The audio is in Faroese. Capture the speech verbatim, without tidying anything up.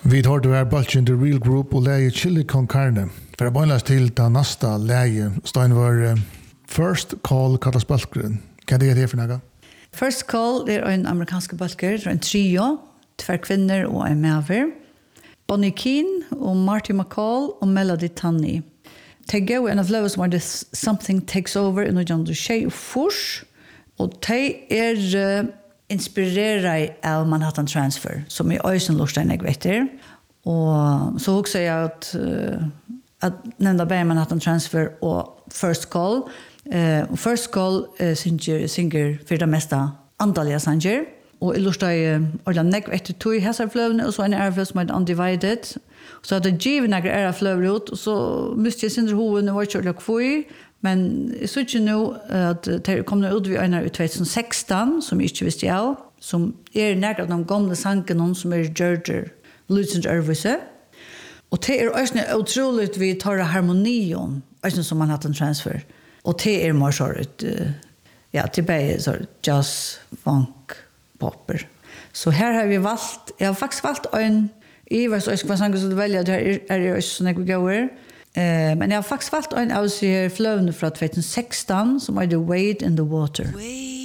Vi tar det här Bulging the Real Group och läge Chili con Carne. För att börja till det nästa läge står var uh, First Call kallas Bulgren. Kan det det för något? First Call är en amerikansk bulger, en trio, två kvinnor och en mäver. Bonnie Keane och Marty McCall och Melody Tunney. De går en av löven som var Something Takes Over i nittonhundra tjugofyra och de är uh, inspirerade av Manhattan Transfer som är Ösenlorstein jag vet det. Och så också jag att uh, att nämnda bara Manhattan Transfer och First Call. Uh, First Call uh, singer, singer för det mesta andaliga sanger. Och illustrera orla neck efter två häsar flövne och så en ärflöv som är undivided. Så att det givet några ära flöver ut och så måste jag syndra hoven och var körda kvöj. Men jag såg ju nu att det kommer ut vid en i tjugo sexton som jag inte visste jag. Som är några av de gamla sankerna som är Georger Lutzens Örvise. Och det är också otroligt vi tar harmonion. Också som man har en transfer. Och det är mer så att ja, det är så jazz, funk, popper. Så här har vi valt, jag har faktiskt valt en, i vad jag ska säga så välja, det här är det så när vi går. Men jag har faktiskt valt en av sig här flövna från tjugo sexton som är The Wade in the Water. Wade.